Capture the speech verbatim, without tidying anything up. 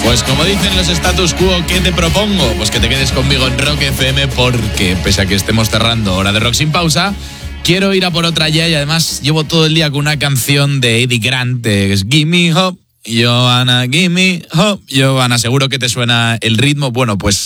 Pues como dicen los status quo, ¿qué te propongo? Pues que te quedes conmigo en Rock F M porque, pese a que estemos cerrando Hora de Rock sin pausa, quiero ir a por otra ya y además llevo todo el día con una canción de Eddie Grant, que es Gimme Hope, Johanna, Gimme Hope, Johanna, seguro que te suena el ritmo. Bueno, pues